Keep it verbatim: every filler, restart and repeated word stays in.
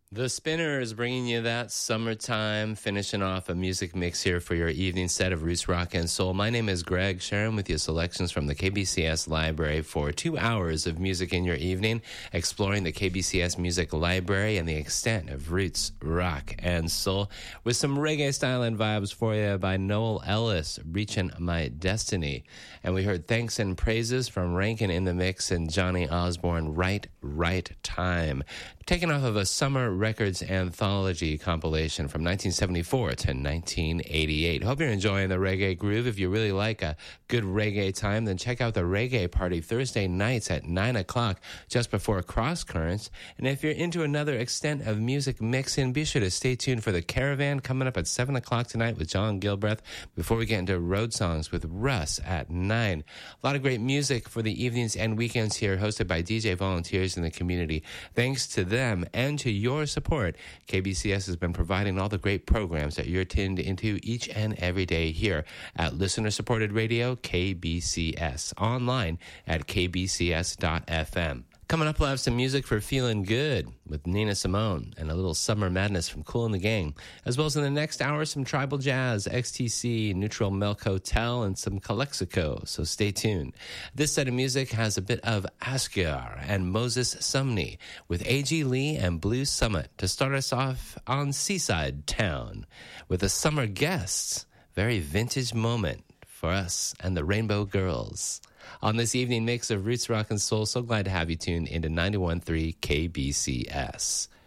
The Spinners bringing you that summertime, finishing off a music mix here for your evening set of Roots Rock and Soul. My name is Greg, sharing with you selections from the K B C S library for two hours of music in your evening, exploring the K B C S music library and the extent of Roots Rock and Soul, with some reggae style and vibes for you by Noel Ellis, Reaching My Destiny. And we heard thanks and praises from Rankin in the Mix and Johnny Osborne, Right, Right Time, taken off of a Summer Records anthology compilation from nineteen seventy-four to nineteen eighty-eight. Hope you're enjoying the reggae groove. If you really like a good reggae time, then check out the Reggae Party Thursday nights at nine o'clock just before Cross Currents. And if you're into another extent of music mixing, be sure to stay tuned for the Caravan coming up at seven o'clock tonight with John Gilbreth before we get into Road Songs with Russ at nine. A lot of great music for the evenings and weekends here, hosted by D J volunteers in the community. Thanks to them and to your support, K B C S has been providing all the great programs that you're tuned into each and every day here at listener-supported radio, K B C S, online at k b c s dot f m. Coming up, we'll have some music for Feeling Good with Nina Simone and a little Summer Madness from Kool and the Gang, as well as in the next hour, some Tribal Jazz, X T C, Neutral Milk Hotel, and some Calexico, so stay tuned. This set of music has a bit of Asghar and Moses Sumney with A G Lee and Blue Summit to start us off on Seaside Town with the Summer Guests. Very vintage moment for us and the Rainbow Girls. On this evening mix of Roots Rock and Soul, so glad to have you tuned into ninety-one point three K B C S.